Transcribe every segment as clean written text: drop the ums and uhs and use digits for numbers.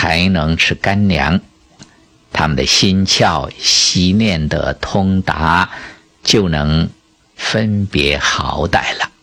才能吃干粮，他们的心窍习练得通达，就能分别好歹了。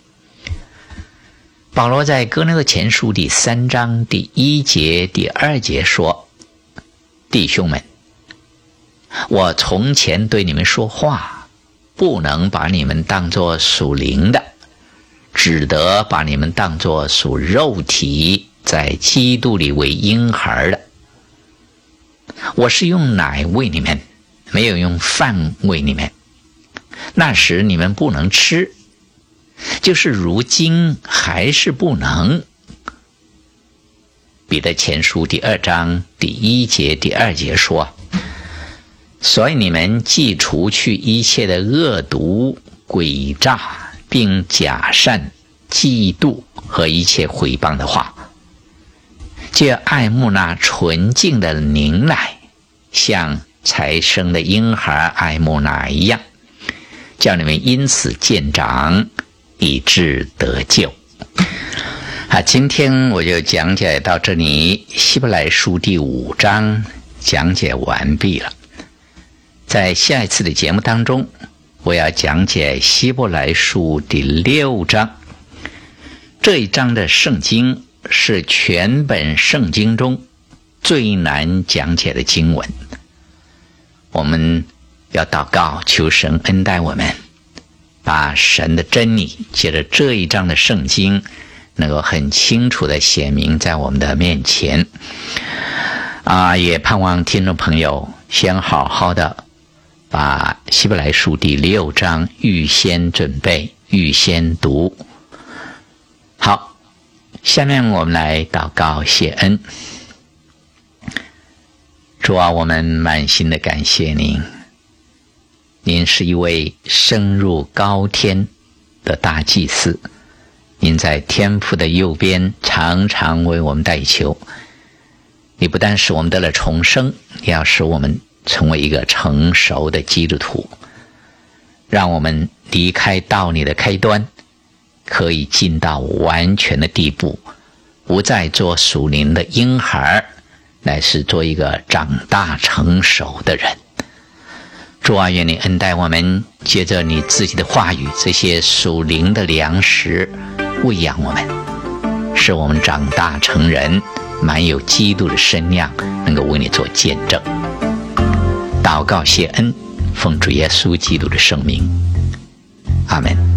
保罗在哥林多前书第3章第1节第2节说，弟兄们，我从前对你们说话，不能把你们当作属灵的，只得把你们当作属肉体，在基督里为婴孩的。我是用奶喂你们，没有用饭喂你们。那时你们不能吃，就是如今还是不能。彼得前书第2章第1节第2节说，所以你们既除去一切的恶毒、诡诈，并假善、嫉妒和一切毁谤的话，就要爱慕那纯净的灵奶，像才生的婴孩爱慕奶一样，叫你们因此渐长，以致得救。今天我就讲解到这里，希伯来书第5章讲解完毕了。在下一次的节目当中，我要讲解希伯来书第6章。这一章的圣经是全本圣经中最难讲解的经文。我们要祷告，求神恩待我们，把神的真理借着这一章的圣经能够很清楚地显明在我们的面前。也盼望听众朋友先好好的把希伯来书第6章预先准备，预先读。好，下面我们来祷告谢恩。主啊，我们满心的感谢您，您是一位升入高天的大祭司，您在天父的右边常常为我们代求。你不但使我们得了重生，也要使我们成为一个成熟的基督徒，让我们离开道理的开端，可以进到完全的地步，不再做属灵的婴孩，乃是做一个长大成熟的人。主啊，愿你恩待我们，借着你自己的话语，这些属灵的粮食喂养我们，使我们长大成人，满有基督的身量，能够为你做见证。祷告谢恩，奉主耶稣基督的圣名，阿们。